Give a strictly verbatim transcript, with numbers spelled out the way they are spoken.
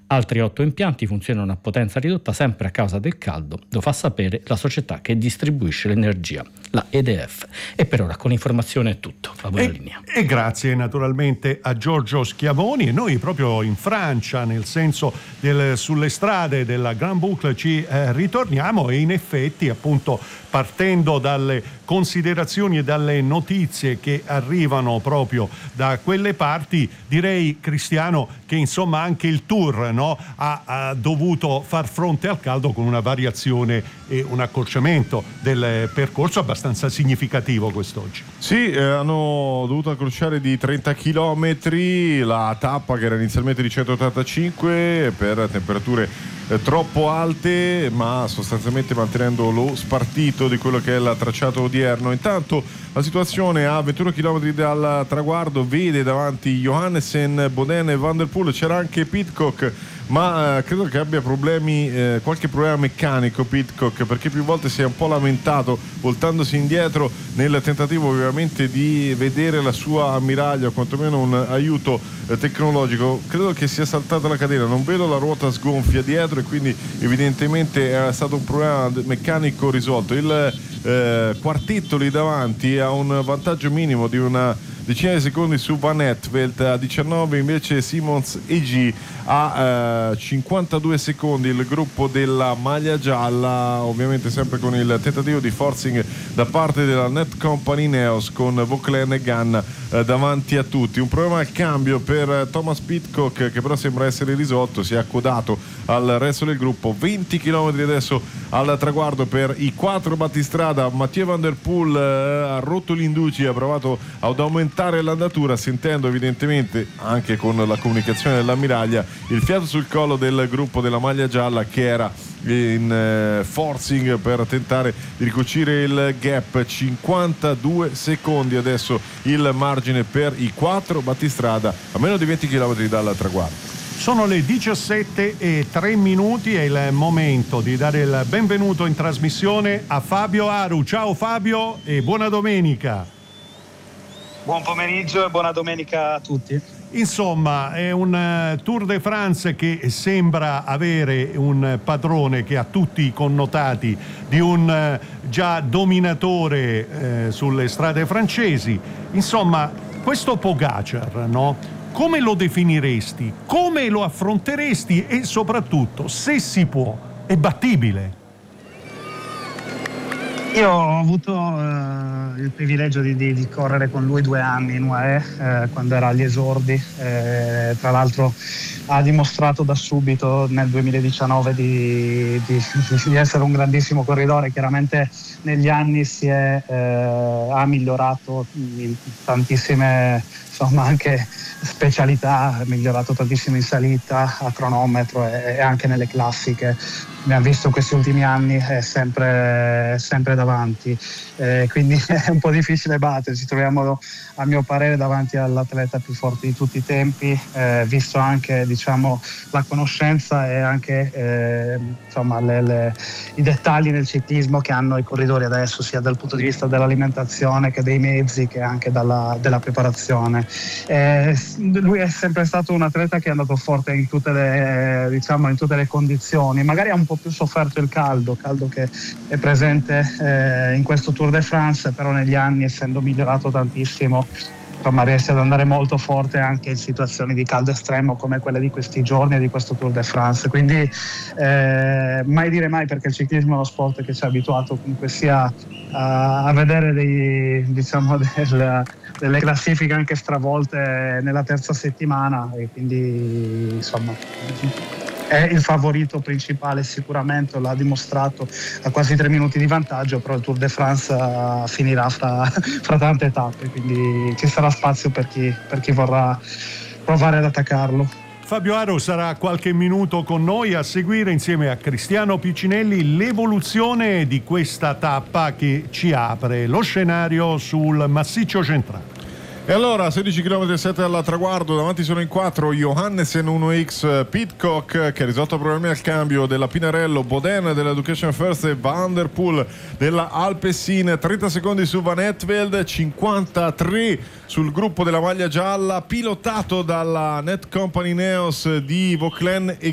Altri otto impianti funzionano a potenza ridotta sempre a causa del caldo, lo fa sapere la società che distribuisce l'energia, la E D F. E per ora con l'informazione è tutto. La buona e, linea. E grazie naturalmente a Giorgio Schiavoni. E noi proprio in Francia, nel senso del, sulle strade della Grand Boucle ci eh, ritorniamo, e in effetti appunto partendo dalle considerazioni e dalle notizie che arrivano proprio da quelle parti, direi, Cristiano, che insomma anche il Tour, no, ha, ha dovuto far fronte al caldo con una variazione e un accorciamento del percorso abbastanza significativo quest'oggi. Sì, eh, hanno dovuto accorciare di trenta chilometri la tappa che era inizialmente di centottantacinque per temperature eh, troppo alte, ma sostanzialmente mantenendo lo spartito di quello che è il tracciato odierno. Intanto la situazione a ventuno chilometri dal traguardo vede davanti Johannessen, Bodén e Van der Poel. C'era anche Pidcock, ma eh, credo che abbia problemi, eh, qualche problema meccanico Pidcock, perché più volte si è un po' lamentato voltandosi indietro nel tentativo ovviamente di vedere la sua ammiraglia o quantomeno un aiuto eh, tecnologico. Credo che sia saltata la catena, non vedo la ruota sgonfia dietro e quindi evidentemente è stato un problema meccanico risolto. Il eh, quartetto lì davanti ha un vantaggio minimo di una decina di secondi su Van Etvelt, a diciannove invece Simons E G, a eh, cinquantadue secondi il gruppo della maglia gialla, ovviamente sempre con il tentativo di forcing da parte della Net Company Neos con Vauclain e Gann eh, davanti a tutti. Un problema al cambio per Thomas Pidcock che però sembra essere risolto, si è accodato al resto del gruppo. Venti chilometri adesso al traguardo per i quattro battistrada. Mathieu Van der Poel eh, ha rotto l'induci, ha provato ad aumentare l'andatura, sentendo evidentemente anche con la comunicazione dell'ammiraglia il fiato sul collo del gruppo della maglia gialla che era in eh, forcing per tentare di ricucire il gap. Cinquantadue secondi adesso il margine per i quattro battistrada a meno di venti chilometri dal traguardo. Sono le diciassette e tre minuti, è il momento di dare il benvenuto in trasmissione a Fabio Aru. Ciao Fabio e buona domenica. Buon pomeriggio e buona domenica a tutti. Insomma, è un uh, Tour de France che sembra avere un padrone che ha tutti i connotati di un uh, già dominatore uh, sulle strade francesi. Insomma, questo Pogacar, no? Come lo definiresti? Come lo affronteresti? E soprattutto, se si può, è battibile? Io ho avuto eh, il privilegio di, di, di correre con lui due anni in U A E eh, quando era agli esordi, eh, tra l'altro ha dimostrato da subito nel duemiladiciannove di, di, di essere un grandissimo corridore. Chiaramente negli anni si è, eh, ha migliorato in tantissime, insomma, anche specialità, ha migliorato tantissimo in salita, a cronometro e, e anche nelle classiche. Abbiamo visto questi ultimi anni è sempre, sempre davanti, eh, quindi è un po' difficile battere. Ci troviamo, a mio parere, davanti all'atleta più forte di tutti i tempi, eh, visto anche, diciamo, la conoscenza e anche eh, insomma, le, le, i dettagli nel ciclismo che hanno i corridori adesso, sia dal punto di vista dell'alimentazione che dei mezzi che anche dalla, della preparazione. Eh, lui è sempre stato un atleta che è andato forte in tutte le, diciamo, in tutte le condizioni. Magari ha un po' più sofferto il caldo, caldo che è presente eh, in questo Tour de France, però negli anni, essendo migliorato tantissimo, insomma, riesce ad andare molto forte anche in situazioni di caldo estremo come quelle di questi giorni e di questo Tour de France. Quindi eh, mai dire mai, perché il ciclismo è uno sport che ci ha abituato comunque sia a, a vedere dei, diciamo, del, delle classifiche anche stravolte nella terza settimana, e quindi insomma è il favorito principale sicuramente, l'ha dimostrato a quasi tre minuti di vantaggio, però il Tour de France uh, finirà fra, fra tante tappe, quindi ci sarà spazio per chi, per chi vorrà provare ad attaccarlo. Fabio Aru sarà qualche minuto con noi a seguire insieme a Cristiano Piccinelli l'evoluzione di questa tappa che ci apre lo scenario sul massiccio centrale. E allora sedici chilometri e sette al traguardo, davanti sono in quattro Johannessen uno X, Pidcock che ha risolto problemi al cambio della Pinarello, Bodén dell'Education First e Van der Poel della Alpecin. Trenta secondi su Van Etvelt, cinquantatré sul gruppo della maglia gialla, pilotato dalla Net Company Neos di Vauclain e